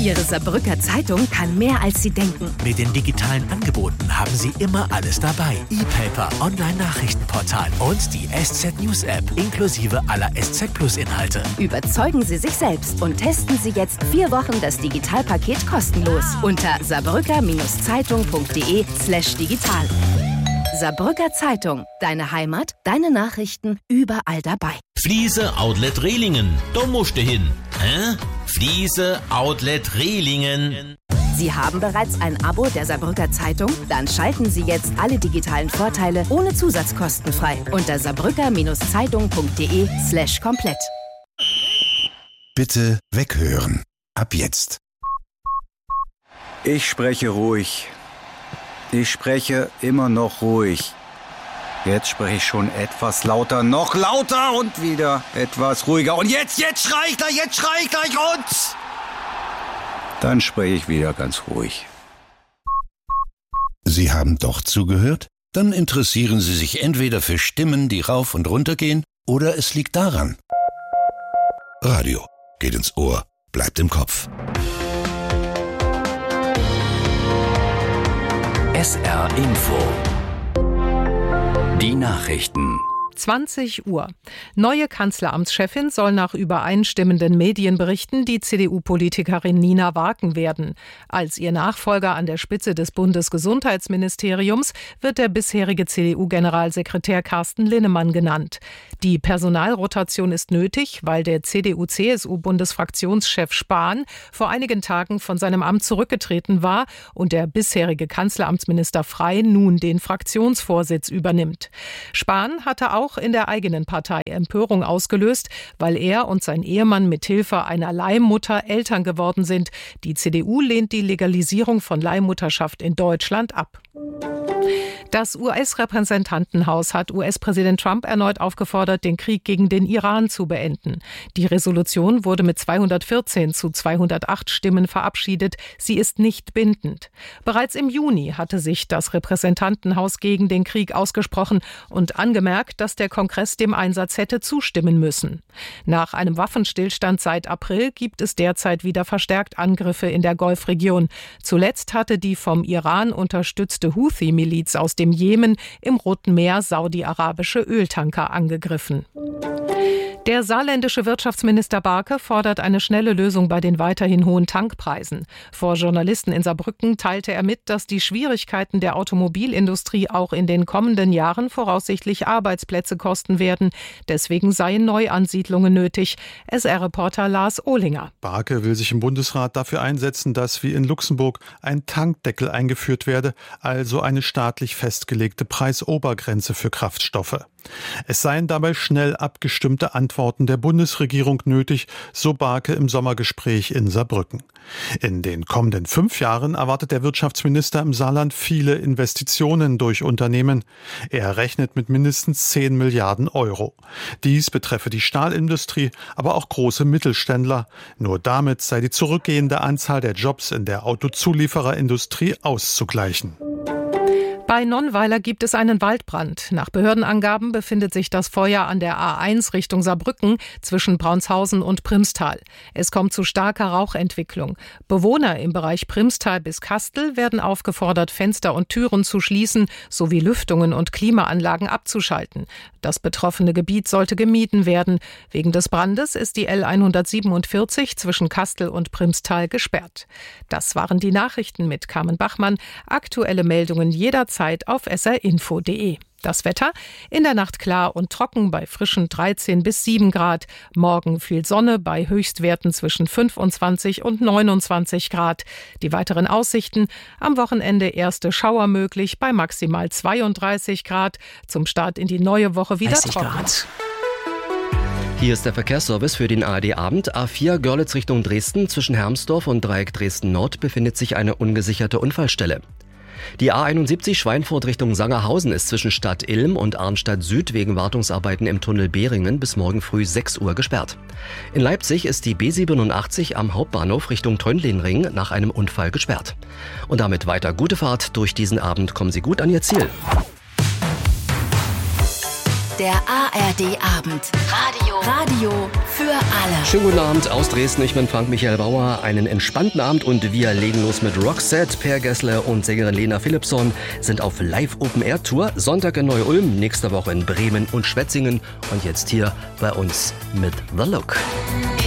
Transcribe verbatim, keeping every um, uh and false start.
Ihre Saarbrücker Zeitung kann mehr, als Sie denken. Mit den digitalen Angeboten haben Sie immer alles dabei. E-Paper, Online-Nachrichtenportal und die S Z News App inklusive aller S Z Plus Inhalte. Überzeugen Sie sich selbst und testen Sie jetzt vier Wochen das Digitalpaket kostenlos unter saarbrücker-zeitung.de slash digital. Saarbrücker Zeitung. Deine Heimat, deine Nachrichten, überall dabei. Fliese Outlet Rehlingen. Da musst du hin. Hä? Fliese Outlet Rehlingen. Sie haben bereits ein Abo der Saarbrücker Zeitung? Dann schalten Sie jetzt alle digitalen Vorteile ohne Zusatzkosten frei unter saarbrücker-zeitung.de slash komplett. Bitte weghören. Ab jetzt. Ich spreche ruhig. Ich spreche immer noch ruhig. Jetzt spreche ich schon etwas lauter, noch lauter und wieder etwas ruhiger. Und jetzt, jetzt schrei ich gleich, jetzt schrei ich gleich und... Dann spreche ich wieder ganz ruhig. Sie haben doch zugehört? Dann interessieren Sie sich entweder für Stimmen, die rauf und runter gehen, oder es liegt daran. Radio geht ins Ohr, bleibt im Kopf. S R Info. Die Nachrichten. zwanzig Uhr. Neue Kanzleramtschefin soll nach übereinstimmenden Medienberichten die C D U-Politikerin Nina Waken werden. Als ihr Nachfolger an der Spitze des Bundesgesundheitsministeriums wird der bisherige C D U-Generalsekretär Carsten Linnemann genannt. Die Personalrotation ist nötig, weil der C D U-C S U-Bundesfraktionschef Spahn vor einigen Tagen von seinem Amt zurückgetreten war und der bisherige Kanzleramtsminister Frey nun den Fraktionsvorsitz übernimmt. Spahn hatte auch auch in der eigenen Partei Empörung ausgelöst, weil er und sein Ehemann mithilfe einer Leihmutter Eltern geworden sind. Die C D U lehnt die Legalisierung von Leihmutterschaft in Deutschland ab. Das U S-Repräsentantenhaus hat U S-Präsident Trump erneut aufgefordert, den Krieg gegen den Iran zu beenden. Die Resolution wurde mit zweihundertvierzehn zu zweihundertacht Stimmen verabschiedet. Sie ist nicht bindend. Bereits im Juni hatte sich das Repräsentantenhaus gegen den Krieg ausgesprochen und angemerkt, dass der Kongress dem Einsatz hätte zustimmen müssen. Nach einem Waffenstillstand seit April gibt es derzeit wieder verstärkt Angriffe in der Golfregion. Zuletzt hatte die vom Iran unterstützte Houthi-Miliz aus dem Jemen im Roten Meer saudi-arabische Öltanker angegriffen. Der saarländische Wirtschaftsminister Barke fordert eine schnelle Lösung bei den weiterhin hohen Tankpreisen. Vor Journalisten in Saarbrücken teilte er mit, dass die Schwierigkeiten der Automobilindustrie auch in den kommenden Jahren voraussichtlich Arbeitsplätze kosten werden. Deswegen seien Neuansiedlungen nötig. S R-Reporter Lars Ohlinger. Barke will sich im Bundesrat dafür einsetzen, dass wie in Luxemburg ein Tankdeckel eingeführt werde, also eine staatlich festgelegte Preisobergrenze für Kraftstoffe. Es seien dabei schnell abgestimmte Antworten der Bundesregierung nötig, so Barke im Sommergespräch in Saarbrücken. In den kommenden fünf Jahren erwartet der Wirtschaftsminister im Saarland viele Investitionen durch Unternehmen. Er rechnet mit mindestens zehn Milliarden Euro. Dies betreffe die Stahlindustrie, aber auch große Mittelständler. Nur damit sei die zurückgehende Anzahl der Jobs in der Autozuliefererindustrie auszugleichen. Bei Nonnweiler gibt es einen Waldbrand. Nach Behördenangaben befindet sich das Feuer an der A eins Richtung Saarbrücken zwischen Braunshausen und Primstal. Es kommt zu starker Rauchentwicklung. Bewohner im Bereich Primstal bis Kastel werden aufgefordert, Fenster und Türen zu schließen sowie Lüftungen und Klimaanlagen abzuschalten. Das betroffene Gebiet sollte gemieden werden. Wegen des Brandes ist die L hundertsiebenundvierzig zwischen Kastel und Primstal gesperrt. Das waren die Nachrichten mit Carmen Bachmann. Aktuelle Meldungen jederzeit auf s r info punkt d e. Das Wetter: in der Nacht klar und trocken bei frischen dreizehn bis sieben Grad. Morgen viel Sonne bei Höchstwerten zwischen fünfundzwanzig und neunundzwanzig Grad. Die weiteren Aussichten: am Wochenende erste Schauer möglich bei maximal zweiunddreißig Grad. Zum Start in die neue Woche wieder trocken. Grad. Hier ist der Verkehrsservice für den A R D-Abend. A vier Görlitz Richtung Dresden. Zwischen Hermsdorf und Dreieck Dresden-Nord befindet sich eine ungesicherte Unfallstelle. Die A einundsiebzig Schweinfurt Richtung Sangerhausen ist zwischen Stadt Ilm und Arnstadt Süd wegen Wartungsarbeiten im Tunnel Behringen bis morgen früh sechs Uhr gesperrt. In Leipzig ist die B siebenundachtzig am Hauptbahnhof Richtung Teunlinring nach einem Unfall gesperrt. Und damit weiter gute Fahrt durch diesen Abend. Kommen Sie gut an Ihr Ziel. Der A R D-Abend. Radio. Radio für alle. Schönen guten Abend aus Dresden. Ich bin Frank-Michael Bauer. Einen entspannten Abend und wir legen los mit Roxette. Per Gessler und Sängerin Lena Philippson sind auf Live-Open-Air-Tour. Sonntag in Neu-Ulm, nächste Woche in Bremen und Schwetzingen. Und jetzt hier bei uns mit The Look.